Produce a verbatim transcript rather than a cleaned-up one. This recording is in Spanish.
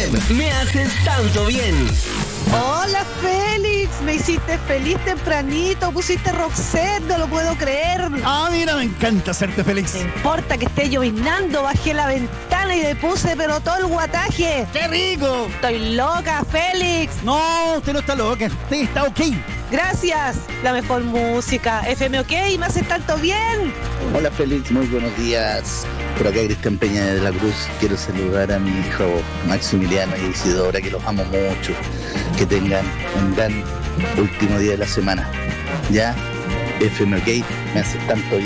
Me haces tanto bien. Hola Félix, me hiciste feliz tempranito, pusiste Roxette, no lo puedo creer. Ah, mira, me encanta hacerte feliz. No importa que esté lloviznando, bajé la ventana y le puse pero todo el guataje. ¡Qué rico! Estoy loca, Félix. No, usted no está loca, usted está ok. Gracias, la mejor música. F M OK, me haces tanto bien. Hola Félix, muy buenos días. Por acá Cristian Peña de la Cruz. Quiero saludar a mi hijo Maximiliano y Isidora, que los amo mucho. Que tengan un gran último día de la semana. Ya, F M OK, me hace tanto bien.